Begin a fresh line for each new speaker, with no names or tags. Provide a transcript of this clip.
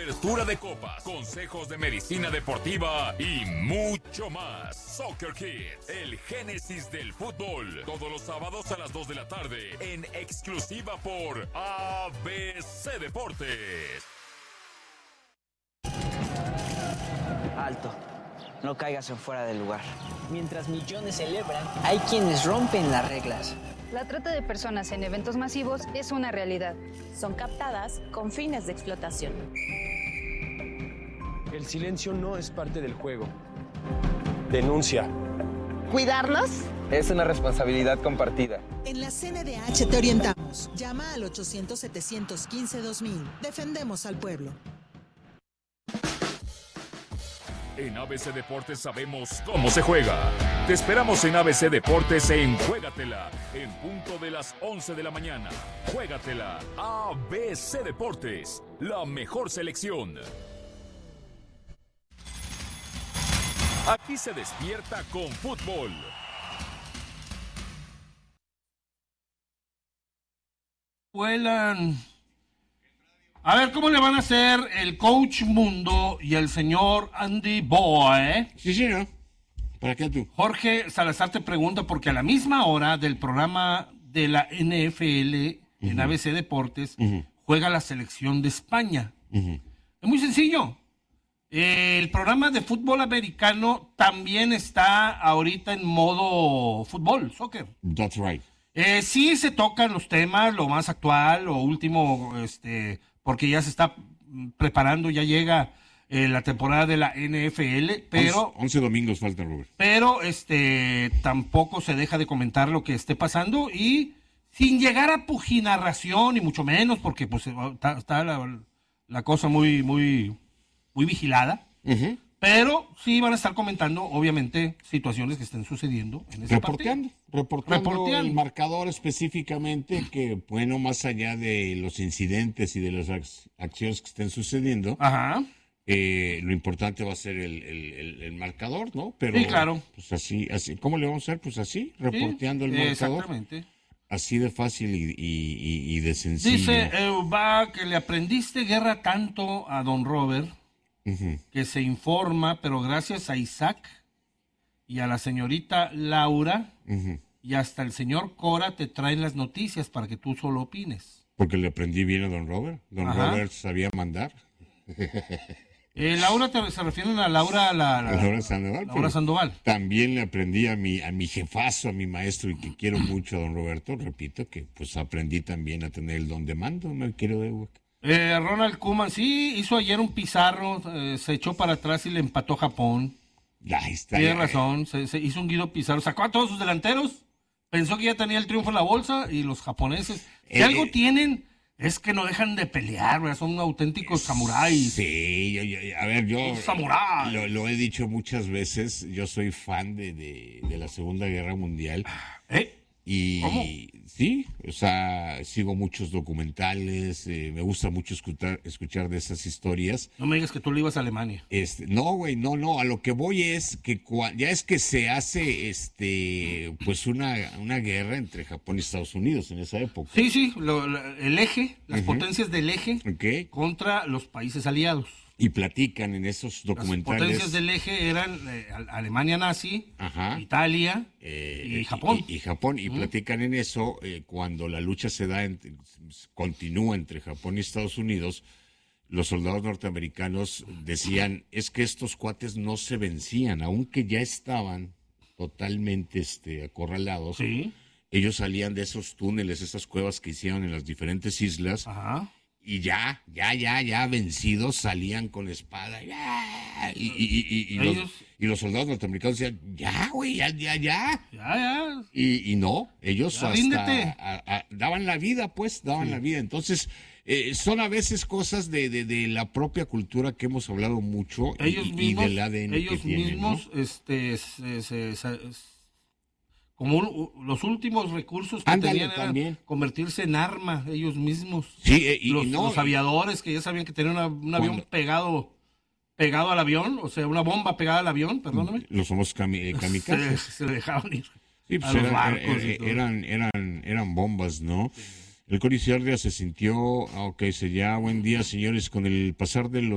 apertura de copas, consejos de medicina deportiva y mucho más. Soccer Kids, el génesis del fútbol. Todos los sábados a las 2 de la tarde en exclusiva por ABC Deportes.
Alto. No caigas en fuera del lugar. Mientras millones celebran, hay quienes rompen las reglas.
La trata de personas en eventos masivos es una realidad.
Son captadas con fines de explotación.
El silencio no es parte del juego. Denuncia.
¿Cuidarlos?
Es una responsabilidad compartida.
En la CNDH te orientamos. Llama al 800-715-2000. Defendemos al pueblo.
En ABC Deportes sabemos cómo se juega. Te esperamos en ABC Deportes en Juégatela, en punto de las 11 de la mañana. Juégatela, ABC Deportes, la mejor selección. Aquí se despierta con fútbol.
Vuelan. A ver, ¿cómo le van a hacer el coach Mundo y el señor Andy Boy?
Sí, señor. ¿Para qué tú?
Jorge Salazar te pregunta, porque a la misma hora del programa de la NFL en ABC Deportes juega la selección de España. Es muy sencillo. El programa de fútbol americano también está ahorita en modo fútbol, soccer.
That's right.
Sí se tocan los temas, lo más actual, lo último, porque ya se está preparando, ya llega la temporada de la NFL, pero
11 domingos faltan, Robert.
Pero tampoco se deja de comentar lo que esté pasando y sin llegar a pujinarración y mucho menos, porque pues está la cosa muy vigilada. Pero sí van a estar comentando, obviamente, situaciones que estén sucediendo en ese partido.
Reporteando el marcador específicamente, que bueno, más allá de los incidentes y de las acciones que estén sucediendo, lo importante va a ser el marcador, ¿no? Pero,
sí, claro.
Pues así, ¿cómo le vamos a hacer? Pues así, reporteando el marcador.
Exactamente.
Así de fácil y de sencillo.
Dice Euba que le aprendiste guerra tanto a don Robert, que se informa, pero gracias a Isaac y a la señorita Laura y hasta el señor Cora te traen las noticias para que tú solo opines.
Porque le aprendí bien a don Robert. Robert sabía mandar.
Laura, se refieren a Laura,
Laura Sandoval.
Laura Sandoval.
También le aprendí a mi jefazo, a mi maestro, y que quiero mucho a don Roberto. Repito que pues aprendí también a tener el don de mando, me quiero de
Ronald Koeman, sí, hizo ayer un Pizarro, se echó para atrás y le empató Japón.
Ahí está.
Tiene razón, se hizo un Guido Pizarro, sacó a todos sus delanteros, pensó que ya tenía el triunfo en la bolsa, y los japoneses, si algo tienen, es que no dejan de pelear, ¿verdad? Son auténticos samuráis.
Sí, a ver, yo
samurái.
Lo he dicho muchas veces, yo soy fan de la Segunda Guerra Mundial. Y
¿cómo?
Sí, o sea, sigo muchos documentales, me gusta mucho escuchar de esas historias.
No me digas que tú le ibas a Alemania.
No, güey, no, a lo que voy es que ya es que se hace pues una guerra entre Japón y Estados Unidos en esa época.
Sí, el eje, las potencias del eje contra los países aliados.
Y platican en esos documentales.
Las potencias del eje eran Alemania nazi, Italia y Japón.
Y Japón, y platican en eso cuando la lucha continúa entre Japón y Estados Unidos. Los soldados norteamericanos decían, es que estos cuates no se vencían, aunque ya estaban totalmente acorralados.
Sí.
Ellos salían de esos túneles, esas cuevas que hicieron en las diferentes islas. Y ya vencidos salían con espada. Y los soldados norteamericanos decían, ya, güey, ya. Y no, ellos daban la vida, daban la vida. Entonces, son a veces cosas de la propia cultura que hemos hablado mucho y del ADN que tienen, ¿no?
Como los últimos recursos que tenían eran convertirse en arma ellos mismos.
Sí,
los aviadores que ya sabían que tenían un avión pegado al avión, o sea, una bomba pegada al avión, perdóname.
Los somos kamikazes.
Se dejaron ir.
Sí, pues eran bombas, ¿no? Sí. El Cori Ciardia se sintió, buen día, señores, con el pasar de los